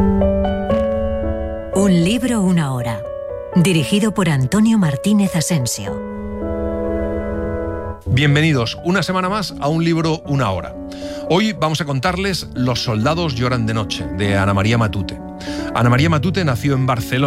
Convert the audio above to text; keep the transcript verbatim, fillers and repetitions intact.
Un libro, una hora. Dirigido por Antonio Martínez Asensio. Bienvenidos una semana más a Un libro, una hora. Hoy vamos a contarles Los soldados lloran de noche, de Ana María Matute. Ana María Matute nació en Barcelona